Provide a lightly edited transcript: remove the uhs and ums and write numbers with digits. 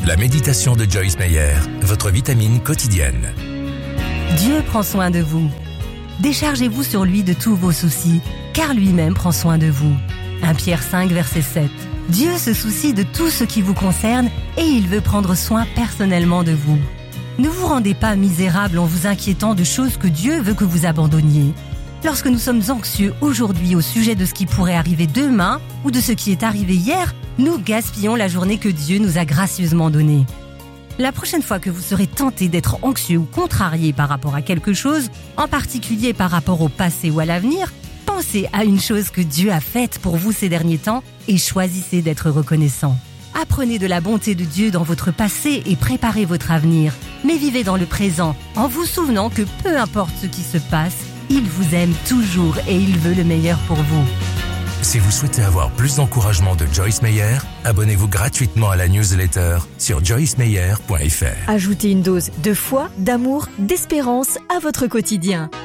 La méditation de Joyce Meyer, votre vitamine quotidienne. Dieu prend soin de vous. Déchargez-vous sur lui de tous vos soucis, car lui-même prend soin de vous. 1 Pierre 5, verset 7. Dieu se soucie de tout ce qui vous concerne et il veut prendre soin personnellement de vous. Ne vous rendez pas misérable en vous inquiétant de choses que Dieu veut que vous abandonniez. Lorsque nous sommes anxieux aujourd'hui au sujet de ce qui pourrait arriver demain ou de ce qui est arrivé hier, nous gaspillons la journée que Dieu nous a gracieusement donnée. La prochaine fois que vous serez tenté d'être anxieux ou contrarié par rapport à quelque chose, en particulier par rapport au passé ou à l'avenir, pensez à une chose que Dieu a faite pour vous ces derniers temps et choisissez d'être reconnaissant. Apprenez de la bonté de Dieu dans votre passé et préparez votre avenir. Mais vivez dans le présent en vous souvenant que peu importe ce qui se passe, il vous aime toujours et il veut le meilleur pour vous. Si vous souhaitez avoir plus d'encouragement de Joyce Meyer, abonnez-vous gratuitement à la newsletter sur joycemeyer.fr. Ajoutez une dose de foi, d'amour, d'espérance à votre quotidien.